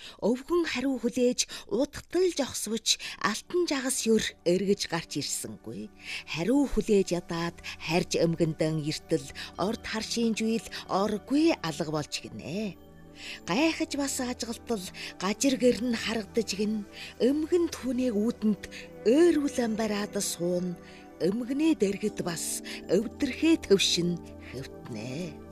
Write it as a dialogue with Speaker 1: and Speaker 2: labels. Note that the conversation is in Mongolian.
Speaker 1: өвгөн хариу хүлээж удахтал жогсвч алтан жагас ёр эргэж гарч ирсэнгүй. Хариу хүлээж ядаад харж өмгөндөн эртэл орд харшийн жуйл оргүй алга болж гинэ. Гайхаж бас ажгалтал гажир гэрн харагдаж гин өмгөн түүнийг үүдэнд ойрүүлэн бараад суун өмгнээ дэргэд бас өвдөрхөө төвшин хэвтнэ.